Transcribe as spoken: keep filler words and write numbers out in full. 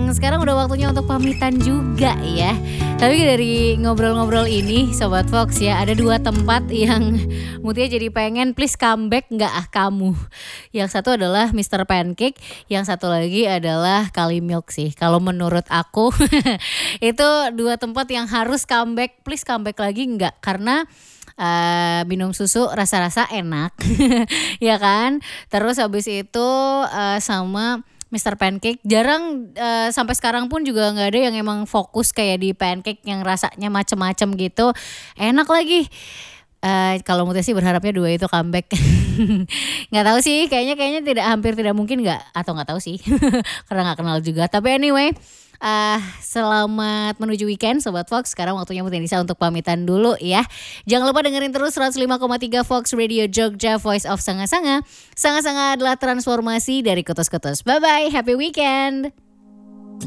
sekarang udah waktunya untuk pamitan juga ya. Tapi dari ngobrol-ngobrol ini Sobat Fox ya, ada dua tempat yang Mutia jadi pengen please comeback nggak ah kamu. Yang satu adalah mister Pancake, yang satu lagi adalah Kali Milk sih. Kalau menurut aku itu dua tempat yang harus comeback, please comeback lagi nggak? Karena Uh, minum susu rasa-rasa enak ya kan. Terus habis itu uh, sama mister Pancake jarang uh, sampai sekarang pun juga nggak ada yang emang fokus kayak di pancake yang rasanya macem-macem gitu, enak lagi. Uh, kalau Mutia sih berharapnya dua itu comeback. Nggak tahu sih, kayaknya kayaknya tidak hampir tidak mungkin nggak, atau nggak tahu sih karena nggak kenal juga. Tapi anyway, uh, selamat menuju weekend Sobat Fox. Sekarang waktunya Mutia Nisa untuk pamitan dulu ya. Jangan lupa dengerin terus seratus lima koma tiga Fox Radio Jogja, Voice of Sanga-Sanga. Sanga-Sanga adalah transformasi dari kutus-kutus. Bye bye, happy weekend.